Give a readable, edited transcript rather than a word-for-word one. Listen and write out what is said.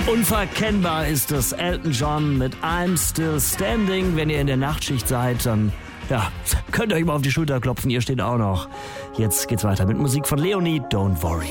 Unverkennbar ist es. Elton John mit I'm Still Standing. Wenn ihr in der Nachtschicht seid, dann könnt ihr euch mal auf die Schulter klopfen. Ihr steht auch noch. Jetzt geht's weiter mit Musik von Leonie, Don't Worry.